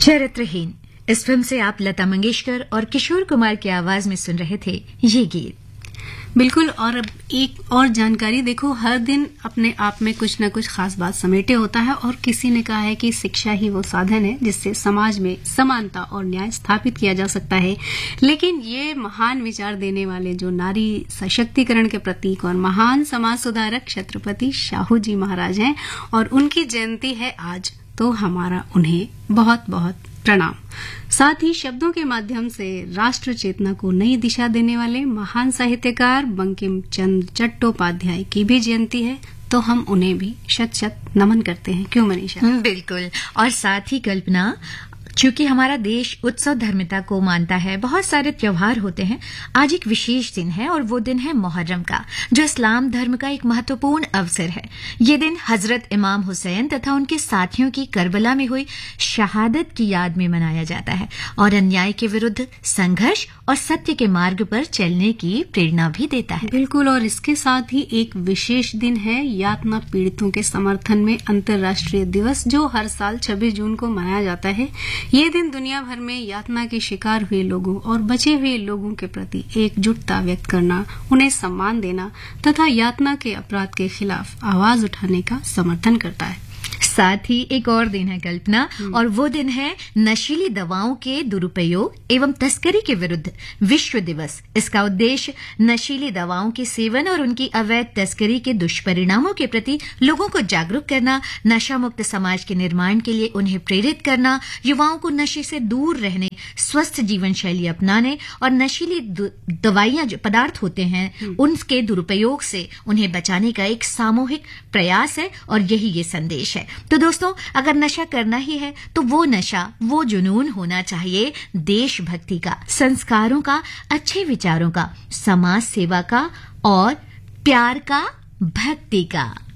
चरित्रहीन इस फिल्म से आप लता मंगेशकर और किशोर कुमार की आवाज में सुन रहे थे ये गीत। बिल्कुल। और अब एक और जानकारी देखो, हर दिन अपने आप में कुछ न कुछ खास बात समेटे होता है और किसी ने कहा है कि शिक्षा ही वो साधन है जिससे समाज में समानता और न्याय स्थापित किया जा सकता है। लेकिन ये महान विचार देने वाले जो नारी सशक्तिकरण के प्रतीक और महान समाज सुधारक छत्रपति शाहू जी महाराज हैं और उनकी जयंती है आज, तो हमारा उन्हें बहुत बहुत प्रणाम। साथ ही शब्दों के माध्यम से राष्ट्र चेतना को नई दिशा देने वाले महान साहित्यकार बंकिम चंद्र चट्टोपाध्याय की भी जयंती है, तो हम उन्हें भी शत शत नमन करते हैं। क्यों मनीषा? बिल्कुल। और साथ ही कल्पना, चूंकि हमारा देश उत्सव धर्मिता को मानता है, बहुत सारे त्योहार होते हैं। आज एक विशेष दिन है और वो दिन है मुहर्रम का, जो इस्लाम धर्म का एक महत्वपूर्ण अवसर है। ये दिन हजरत इमाम हुसैन तथा उनके साथियों की करबला में हुई शहादत की याद में मनाया जाता है और अन्याय के विरुद्ध संघर्ष और सत्य के मार्ग पर चलने की प्रेरणा भी देता है। बिल्कुल। और इसके साथ ही एक विशेष दिन है यातना पीड़ितों के समर्थन में अंतर्राष्ट्रीय दिवस, जो हर साल 26 जून को मनाया जाता है। ये दिन दुनिया भर में यातना के शिकार हुए लोगों और बचे हुए लोगों के प्रति एकजुटता व्यक्त करना, उन्हें सम्मान देना तथा यातना के अपराध के खिलाफ आवाज उठाने का समर्थन करता है। साथ ही एक और दिन है कल्पना, और वो दिन है नशीली दवाओं के दुरुपयोग एवं तस्करी के विरुद्ध विश्व दिवस। इसका उद्देश्य नशीली दवाओं के सेवन और उनकी अवैध तस्करी के दुष्परिणामों के प्रति लोगों को जागरूक करना, नशा मुक्त समाज के निर्माण के लिए उन्हें प्रेरित करना, युवाओं को नशे से दूर रहने, स्वस्थ जीवन शैली अपनाने और नशीली दवाइयां जो पदार्थ होते हैं उनके दुरुपयोग से उन्हें बचाने का एक सामूहिक प्रयास है। और यही ये संदेश है। तो दोस्तों, अगर नशा करना ही है तो वो नशा, वो जुनून होना चाहिए देशभक्ति का, संस्कारों का, अच्छे विचारों का, समाज सेवा का और प्यार का, भक्ति का।